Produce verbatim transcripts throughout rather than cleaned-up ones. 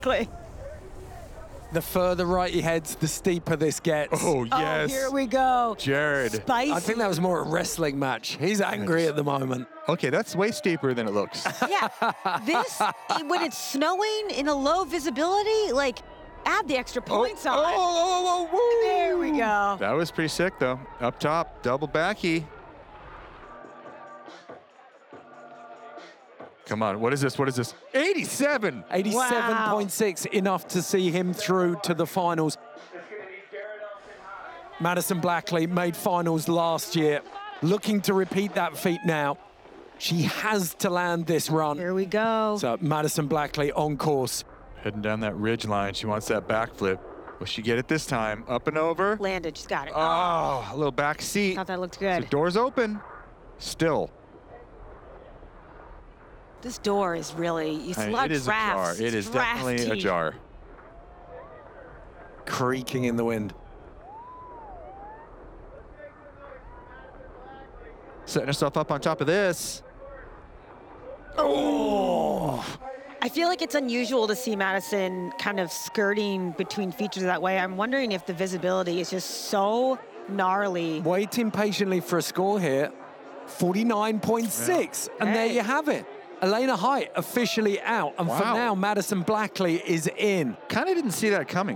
Exactly. The further right he heads, the steeper this gets. Oh, yes. Oh, here we go. Jared. Spicy. I think that was more a wrestling match. He's angry at the moment. Okay, that's way steeper than it looks. Yeah. This, when it's snowing in a low visibility, like, add the extra points oh, on. Oh, oh, oh, woo. There we go. That was pretty sick, though. Up top, double backy. Come on, what is this? What is this? eighty-seven. eighty-seven point six, wow. Enough to see him through to the finals. Madison Blackley made finals last year, looking to repeat that feat now. She has to land this run. Here we go. So Madison Blackley on course. Heading down that ridge line. She wants that backflip. Will she get it this time? Up and over. Landed, she's got it. Oh, a little back seat. Thought that looked good. So door's open. Still. This door is really, you see I mean, a lot it of is drafts. a jar. It is definitely a jar. Creaking in the wind. Setting herself up on top of this. Oh! I feel like it's unusual to see Madison kind of skirting between features that way. I'm wondering if the visibility is just so gnarly. Waiting patiently for a score here. forty-nine point six. Yeah. And hey. there you have it. Elena Height officially out. And wow. for now, Madison Blackley is in. Kind of didn't see that coming.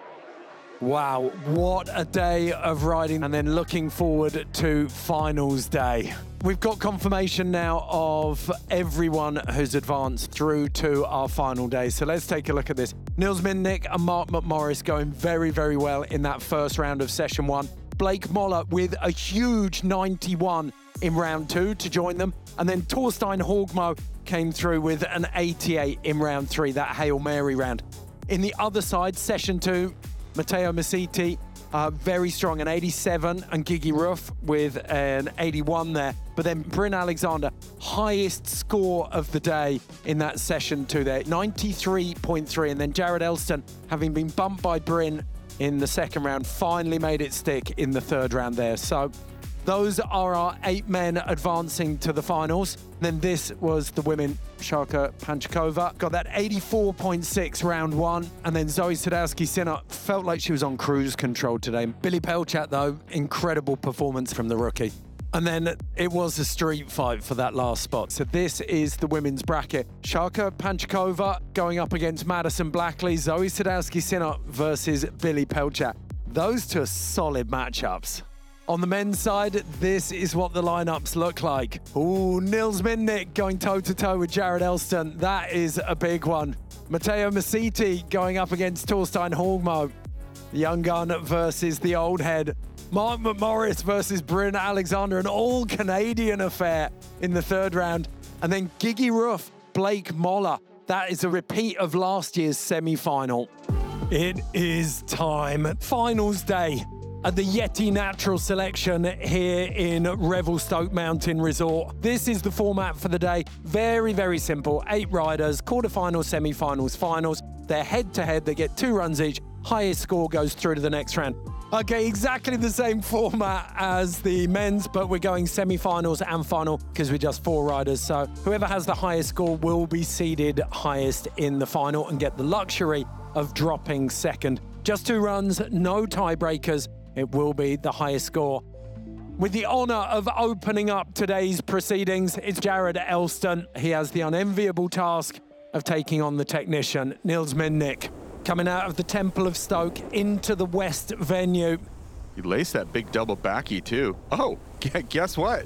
Wow, what a day of riding. And then looking forward to finals day. We've got confirmation now of everyone who's advanced through to our final day. So let's take a look at this. Niels Minnick and Mark McMorris going very, very well in that first round of session one. Blake Moller with a huge ninety-one in round two to join them. And then Torstein Horgmo came through with an eighty-eight in round three, that Hail Mary round. In the other side, session two, Matteo Massiti, uh, very strong, an eighty-seven, and Gigi Ruff with an eighty-one there. But then Bryn Alexander, highest score of the day in that session two there, ninety-three point three. And then Jared Elston, having been bumped by Bryn in the second round, finally made it stick in the third round there. So those are our eight men advancing to the finals. Then this was the women. Sharka Panchkova got that eighty-four point six round one. And then Zoe Sadowski-Synnott felt like she was on cruise control today. Billy Pelchat, though, incredible performance from the rookie. And then it was a street fight for that last spot. So this is the women's bracket. Sharka Panchkova going up against Madison Blackley. Zoe Sadowski-Synnott versus Billy Pelchat. Those two are solid matchups. On the men's side, this is what the lineups look like. Ooh, Niels Minnick going toe-to-toe with Jared Elston. That is a big one. Matteo Massiti going up against Torstein Horgmo. The young gun versus the old head. Mark McMorris versus Bryn Alexander, an all-Canadian affair in the third round. And then Gigi Ruff, Blake Moller. That is a repeat of last year's semi-final. It is time. Finals day at the Yeti Natural Selection here in Revelstoke Mountain Resort. This is the format for the day. Very, very simple. Eight riders, quarterfinals, semi-finals, finals. They're head-to-head. They get two runs each. Highest score goes through to the next round. Okay, exactly the same format as the men's, but we're going semi-finals and final because we're just four riders. So whoever has the highest score will be seeded highest in the final and get the luxury of dropping second. Just two runs, no tiebreakers. It will be the highest score. With the honor of opening up today's proceedings, it's Jared Elston. He has the unenviable task of taking on the technician, Niels Minnick. Coming out of the Temple of Stoke into the West venue. He laced that big double backy too. Oh, guess what?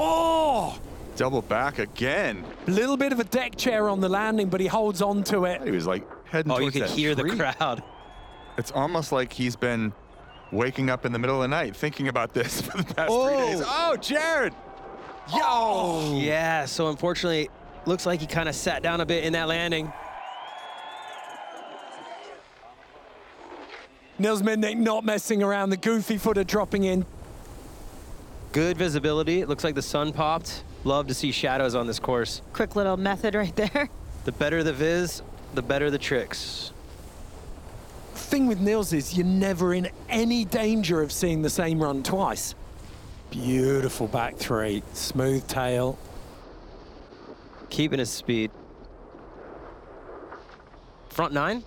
Oh! Double back again. A little bit of a deck chair on the landing, but he holds on to it. He was like heading oh, towards you could that hear tree. the crowd. It's almost like he's been waking up in the middle of the night thinking about this for the past oh. three days. Oh, Jared! Yo! Oh. Yeah, so unfortunately, looks like he kind of sat down a bit in that landing. Niels Minnick not messing around, the goofy footer dropping in. Good visibility. It looks like the sun popped. Love to see shadows on this course. Quick little method right there. The better the viz, the better the tricks. Thing with Niels is you're never in any danger of seeing the same run twice. Beautiful back three, smooth tail. Keeping his speed. Front nine?